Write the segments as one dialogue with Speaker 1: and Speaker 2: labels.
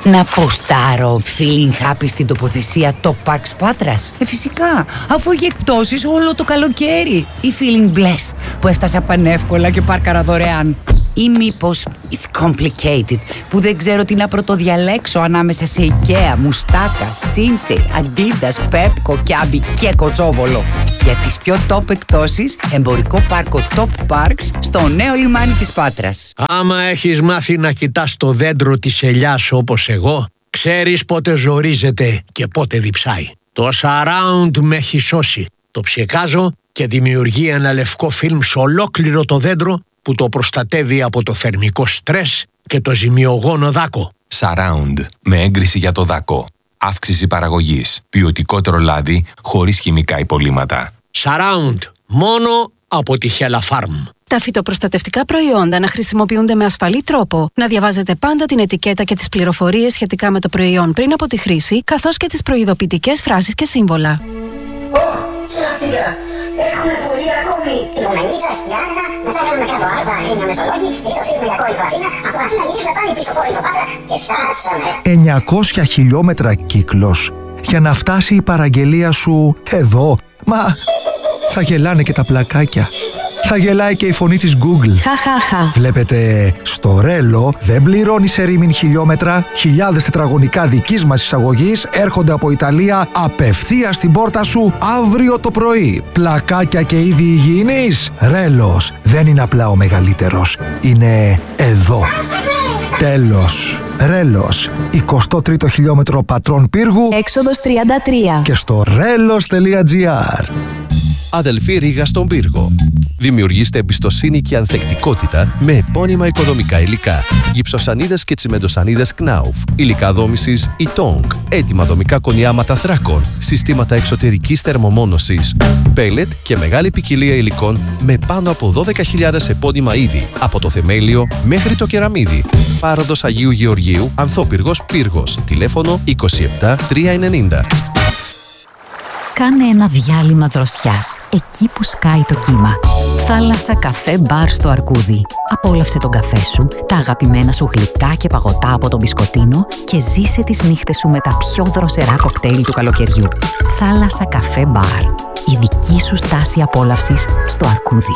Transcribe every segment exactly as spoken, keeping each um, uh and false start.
Speaker 1: Να ποστάρω feeling happy στην τοποθεσία Top Parks Πάτρας? Ε, φυσικά, αφού έχει εκπτώσεις όλο το καλοκαίρι. Ή feeling blessed που έφτασα πανεύκολα και πάρκαρα δωρεάν. Ή μήπως it's complicated που δεν ξέρω τι να πρωτοδιαλέξω ανάμεσα σε IKEA, Μουστάκα, Sinsay, Adidas, Pepco, Kiabi και Κοτσόβολο. Για τις πιο top εκπτώσεις, εμπορικό πάρκο Top Parks στο νέο λιμάνι της Πάτρας.
Speaker 2: Άμα έχεις μάθει να κοιτάς το δέντρο της ελιάς όπως εγώ, ξέρεις πότε ζορίζεται και πότε διψάει. Το Surround με έχει σώσει. Το ψεκάζω και δημιουργεί ένα λευκό φιλμ σε ολόκληρο το δέντρο που το προστατεύει από το θερμικό στρες και το ζημιογόνο δάκο.
Speaker 3: Surround με έγκριση για το δάκο. Αύξηση παραγωγής. Ποιοτικότερο λάδι χωρίς χημικά υπολείμματα.
Speaker 2: Surround. Μόνο από τη Hella Farm.
Speaker 4: Τα φυτοπροστατευτικά προϊόντα να χρησιμοποιούνται με ασφαλή τρόπο. Να διαβάζετε πάντα την ετικέτα και τις πληροφορίες σχετικά με το προϊόν πριν από τη χρήση, καθώς και τις προειδοποιητικές φράσεις και σύμβολα.
Speaker 5: Ωχ, σωστικά. Έχουμε πολύ ακόμη. Υπομενίτσα, Γιάννενα, μετά κάνουμε κάτω Άρτα, Αγρίνιο Μεσολόγγι, τελείως φύγουμε για Κόρινθο Αθήνα, από Αθήνα γυρίσουμε πάλι πίσω Κόρινθο Πάτρα και φτάσαμε.
Speaker 6: εννιακόσια χιλιόμετρα κύκλος για να φτάσει η παραγγελία σου εδώ. Μα θα γελάνε και τα πλακάκια. Θα γελάει και η φωνή της Google.
Speaker 4: Χαχαχα.
Speaker 6: Βλέπετε, στο Ρέλο δεν πληρώνει σε ρήμην χιλιόμετρα. Χιλιάδες τετραγωνικά δικής μας εισαγωγής έρχονται από Ιταλία απευθείας στην πόρτα σου αύριο το πρωί. Πλακάκια και είδη υγιεινής. Ρέλος δεν είναι απλά ο μεγαλύτερος. Είναι εδώ. Τέλος. Ρέλος. εικοστό τρίτο χιλιόμετρο Πατρών Πύργου.
Speaker 4: Έξοδος τριάντα τρία.
Speaker 6: Και στο ρέλος τελεία τζι άρ.
Speaker 7: Αδελφή Ρήγα στον Πύργο. Δημιουργήστε εμπιστοσύνη και ανθεκτικότητα με επώνυμα οικοδομικά υλικά. Γυψοσανίδες και τσιμεντοσανίδες Knauf. Υλικά δόμησης Itong. Έτοιμα δομικά κονιάματα θράκων. Συστήματα εξωτερικής θερμομόνωσης. Πέλετ και μεγάλη ποικιλία υλικών με πάνω από δώδεκα χιλιάδες επώνυμα είδη. Από το θεμέλιο μέχρι το κεραμίδι. Πάροδος Αγίου Γεωργίου, Ανθόπυργος Πύργος. Τηλέφωνο είκοσι επτά τριακόσια ενενήντα.
Speaker 8: Κάνε ένα διάλειμμα δροσιάς, εκεί που σκάει το κύμα. Θάλασσα καφέ μπαρ στο Αρκούδι. Απόλαυσε τον καφέ σου, τα αγαπημένα σου γλυκά και παγωτά από τον μπισκοτίνο και ζήσε τις νύχτες σου με τα πιο δροσερά κοκτέιλ του καλοκαιριού. Θάλασσα καφέ μπαρ. Η δική σου στάση απόλαυσης στο Αρκούδι.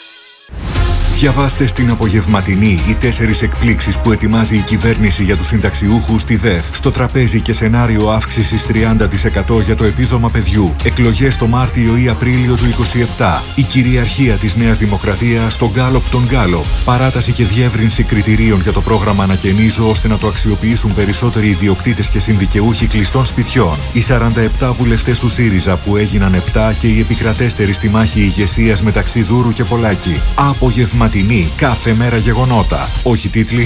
Speaker 9: Διαβάστε στην απογευματινή οι τέσσερις εκπλήξεις που ετοιμάζει η κυβέρνηση για τους συνταξιούχους στη ΔΕΘ. Στο τραπέζι και σενάριο αύξησης τριάντα τοις εκατό για το επίδομα παιδιού. Εκλογές το Μάρτιο ή Απρίλιο του είκοσι επτά. Η κυριαρχία της Νέας Δημοκρατίας στον γκάλοπ τον γκάλοπ. Παράταση και διεύρυνση κριτηρίων για το πρόγραμμα Ανακαινίζω ώστε να το αξιοποιήσουν περισσότεροι ιδιοκτήτες και συνδικαιούχοι κλειστών σπιτιών. Οι σαράντα επτά βουλευτές του ΣΥΡΙΖΑ που έγιναν επτά και οι επικρατέστεροι στη μάχη ηγεσίας μεταξύ Δούρου και Πολάκη. Απογευματινή. Κάθε μέρα γεγονότα. Όχι τίτλοι.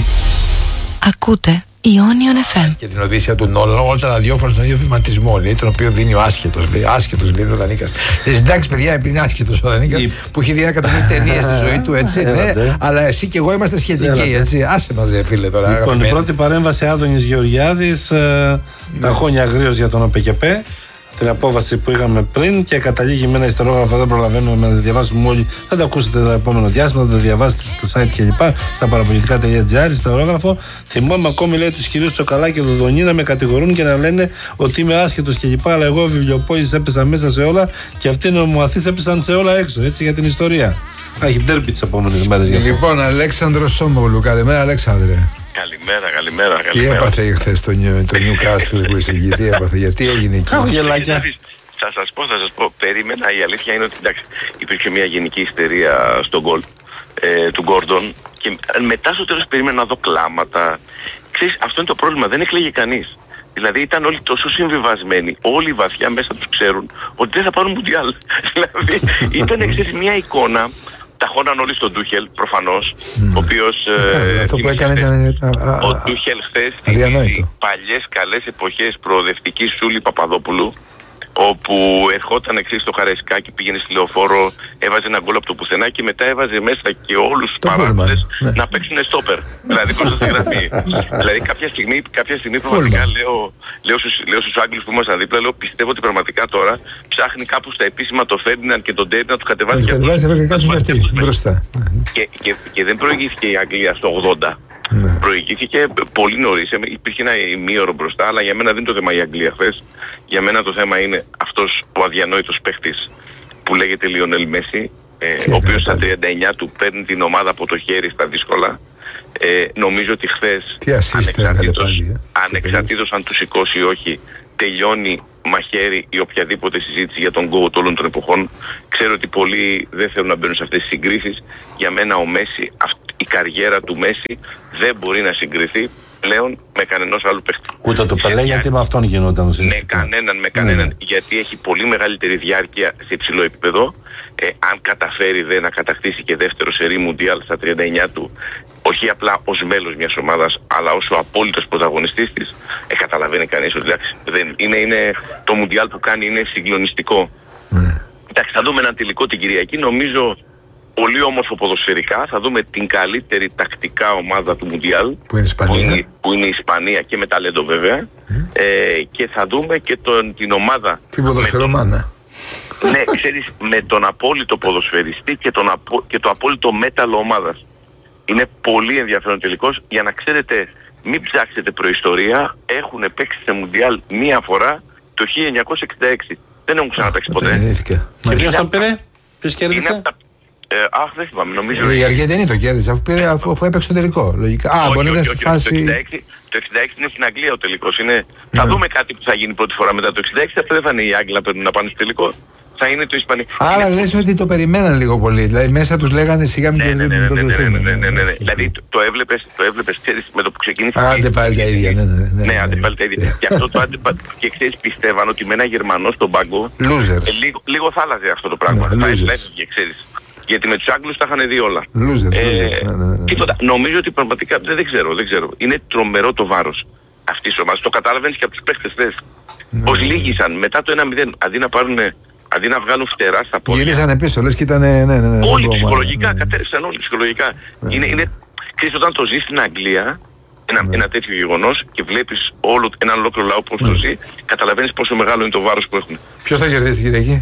Speaker 4: Ακούτε Ionion εφ εμ.
Speaker 10: Και την Οδύσσια του Νόλαν, όλα τα ραδιόφωνα στον ίδιο βηματισμό, λέει, τον οποίο δίνει ο άσχετος, λέει. Άσχετος, λέει ο Δανίκας. Εντάξει, παιδιά, επειδή είναι άσχετος ο Δανίκας, η... που έχει δει ένα εκατομμύριο ταινίες στη ζωή του, έτσι, ναι, αλλά εσύ και εγώ είμαστε σχετικοί, έτσι. Άσε μας, ρε φίλε, τώρα.
Speaker 11: Λοιπόν, η πρώτη παρέμβαση Άδωνης Γεωργιάδης, ε, τα χώνια αγρίως για τον ΟΠΕΚΕΠΕ. Την απόφαση που είχαμε πριν και καταλήγει με ένα ιστερόγραφο. Δεν προλαβαίνουμε να το διαβάσουμε όλοι. Θα το ακούσετε το επόμενο διάστημα, θα το διαβάσετε στο site κλπ. Στα παραπολιτικά τελεία τζι άρ. Ιστερόγραφο. Θυμάμαι ακόμη, λέει, τους κυρίους Τσοκαλά και Δοδονή να με κατηγορούν και να λένε ότι είμαι άσχετος κλπ. Αλλά εγώ βιβλιοπόης έπεσα μέσα σε όλα και αυτοί οι νομομαθείς έπεσαν σε όλα έξω. Έτσι για την ιστορία. Θα έχει ντέρμπι τις επόμενες μέρες γι' αυτό.
Speaker 10: Λοιπόν, Αλέξανδρος Σόμογλου. Καλημέρα, Αλέξανδρε.
Speaker 12: Καλημέρα, καλημέρα.
Speaker 10: Τι
Speaker 12: καλημέρα.
Speaker 10: έπαθε χθες το, το Newcastle που εισηγεί, τι έπαθε, γιατί έγινε εκεί.
Speaker 11: Έχω γελάκια.
Speaker 12: Θα σας πω, θα σας πω, περίμενα, η αλήθεια είναι ότι εντάξει, υπήρχε μια γενική ιστερία στον γκολ ε, του Γκόρντον και μετά στο τέλος περίμενα να δω κλάματα. Ξέρεις, αυτό είναι το πρόβλημα, δεν εκλέγει κανείς. Δηλαδή ήταν όλοι τόσο συμβιβασμένοι, όλοι βαθιά μέσα τους ξέρουν ότι δεν θα πάρουν μουντιάλ. Δηλαδή ήταν εξής μια εικόνα. Τα χώναν όλοι στον Τούχελ, προφανώς, mm. ο οποίος...
Speaker 10: Ε, αυτό που έκανε ήταν...
Speaker 12: Ο Τούχελ χθες στις παλιές καλές εποχές προοδευτικής Σούλη Παπαδόπουλου, όπου ερχόταν εξής στο Χαραϊσκάκι, πήγαινε στη Λεωφόρο, έβαζε ένα γκολ από το πουθενά και μετά έβαζε μέσα και όλους τους παράγοντες ναι. να παίξουν στόπερ. Δηλαδή μπροστά στη γραμμή. Δηλαδή κάποια στιγμή, κάποια στιγμή πραγματικά λέω, λέω, στους, λέω στους Άγγλους που ήμασταν δίπλα, λέω πιστεύω ότι πραγματικά τώρα ψάχνει κάπου στα επίσημα το Φέρντιναντ και τον Ντέρι να τους κατεβάσει και αυτούς.
Speaker 10: Και, και, και δεν προηγήθηκε η Αγγλία στο ογδόντα.
Speaker 12: Ναι. Προηγήθηκε πολύ νωρίς, υπήρχε ένα ημίωρο μπροστά, αλλά για μένα δεν είναι το θέμα η Αγγλία χθες. Για μένα το θέμα είναι αυτός ο αδιανόητος παίχτης που λέγεται Λιονέλ Μέση, ε, ο οποίος στα τριάντα εννιά του παίρνει την ομάδα από το χέρι στα δύσκολα. Ε, νομίζω ότι χθες, ανεξαρτήτως, ε? ανεξαρτήτως αν του σηκώσει ή όχι, τελειώνει μαχαίρι ή οποιαδήποτε συζήτηση για τον GOAT όλων των εποχών. Ξέρω ότι πολλοί δεν θέλουν να μπαίνουν σε αυτές τις συγκρίσεις. Για μένα ο Μέση, η καριέρα του Μέση δεν μπορεί να συγκριθεί πλέον με κανενός άλλου παίχτη.
Speaker 11: Ούτε το Πελέ, γιατί με αυτόν γινόταν ουσιαστικά.
Speaker 12: Με κανέναν, με κανέναν. Ναι. Γιατί έχει πολύ μεγαλύτερη διάρκεια σε υψηλό επίπεδο. Ε, αν καταφέρει δε να κατακτήσει και δεύτερο σερί Μουντιάλ στα τριάντα εννιά του, όχι απλά ως μέλος μιας ομάδας, αλλά ως ο απόλυτος πρωταγωνιστής της, ε, καταλαβαίνει κανείς ότι δεν, είναι, είναι, το Μουντιάλ που κάνει είναι συγκλονιστικό. Mm. Εντάξει, θα δούμε έναν τελικό την Κυριακή, νομίζω πολύ όμορφο ποδοσφαιρικά. Θα δούμε την καλύτερη τακτικά ομάδα του Μουντιάλ,
Speaker 10: που είναι,
Speaker 12: που είναι, που είναι η Ισπανία και με ταλέντο βέβαια. Mm. Ε, και θα δούμε και τον, την ομάδα.
Speaker 10: Την ποδοσφαιρομάνα.
Speaker 12: Ναι, ξέρεις, με τον απόλυτο ποδοσφαιριστή και, τον απο, και το απόλυτο μέταλλο ομάδας. Είναι πολύ ενδιαφέρον τελικός. Για να ξέρετε, μην ψάξετε προϊστορία, έχουν παίξει σε Μουντιάλ μία φορά το χίλια εννιακόσια εξήντα έξι. Δεν έχουν ξαναπαίξει ποτέ.
Speaker 11: Και ποιος τον πήρε, ποιος κέρδισε?
Speaker 12: Ε, αχ, δεν θυμάμαι, νομίζω.
Speaker 10: Η Αργεντινή το κέρδισε αφού, πήρε, αφού, αφού έπαιξε το τελικό. Λογικά. Α,
Speaker 12: όχι,
Speaker 10: μπορεί να
Speaker 12: είναι
Speaker 10: στη φάση.
Speaker 12: Το εξήντα έξι, το εξήντα έξι είναι στην Αγγλία ο τελικός. Είναι... Ναι. Θα δούμε κάτι που θα γίνει πρώτη φορά μετά το εξήντα έξι. Αυτό δεν θα είναι οι Άγγλοι να παίρνουν να πάνε στο τελικό. Θα είναι το Ισπανικό.
Speaker 10: Άρα είναι... λες ότι το περιμέναν λίγο πολύ. Δηλαδή μέσα τους λέγανε σιγά μην κερδίσουν το
Speaker 12: τελευταίο. Ναι, ναι, ναι. Δηλαδή το έβλεπες, το έβλεπες, ξέρεις, με το που ξεκίνησε.
Speaker 10: Άντε πάλι τα ίδια. Ναι, ναι, ναι.
Speaker 12: Ναι, άντε πάλι τα ίδια. Και αυτό το άντε πάλι. Και ξέρεις, πιστεύαν ότι με ένα Γερμανό στον πάγκο. Λίγο θα άλλαζε αυτό το πράγμα. Θα έφυγε, ξέρεις. Γιατί με τους Άγγλους τα είχαν δει όλα.
Speaker 10: Losers,
Speaker 12: ε,
Speaker 10: losers, ναι, ναι, ναι.
Speaker 12: Τίποτα. Νομίζω ότι πραγματικά δεν, δεν ξέρω, δεν ξέρω. Είναι τρομερό το βάρος αυτής της ομάδας. Το κατάλαβαινες και από τους παίχτες θες. Ναι, πως λύγησαν μετά το ένα μηδέν. Αντί να πάρουν, αντί να βγάλουν φτερά στα πόδια.
Speaker 10: Γυρίσανε πίσω, λες και ήταν. Ναι, ναι, ναι,
Speaker 12: όλοι ψυχολογικά, ναι. Κατέρευσαν όλοι ψυχολογικά. Ναι. Είναι, είναι, ξέρεις, όταν το ζεις στην Αγγλία, ένα, ναι. ένα τέτοιο γεγονός και βλέπεις όλο, ένα ολόκληρο λαό πώς ναι. το ζει, καταλαβαίνεις πόσο μεγάλο είναι το βάρος που έχουν.
Speaker 10: Ποιος θα κερδίσει την Κυριακή?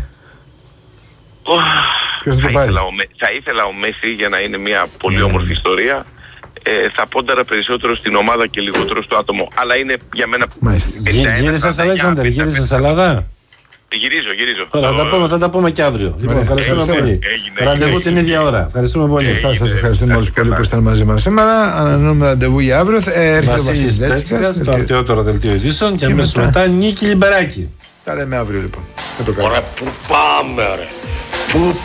Speaker 12: Oh, θα, ήθελα ο, θα ήθελα ο Μέση για να είναι μια πολύ όμορφη ιστορία. Ε, θα πόνταρα περισσότερο στην ομάδα και λιγότερο στο άτομο. Αλλά είναι για μένα.
Speaker 11: Γύρισες Αλέξανδρ, γύρισες Ελλάδα?
Speaker 12: Γυρίζω, γυρίζω.
Speaker 11: Τώρα, θα, τα πούμε, θα τα πούμε και αύριο. Λοιπόν, ευχαριστούμε πολύ. Ραντεβού την ίδια ώρα. Ευχαριστούμε πολύ.
Speaker 10: Σας ευχαριστούμε όλους πολύ που ήσταν μαζί μας σήμερα. Ανανεώνουμε ραντεβού για αύριο.
Speaker 11: Βασίλης Δέτσικας, το αρτιότερο δελτίο ειδήσεων και αμέσως μετά Νίκη Λιμπεράκη.
Speaker 10: Τα λέμε αύριο λοιπόν.
Speaker 2: Ωραία, πού πάμε ρε. Πού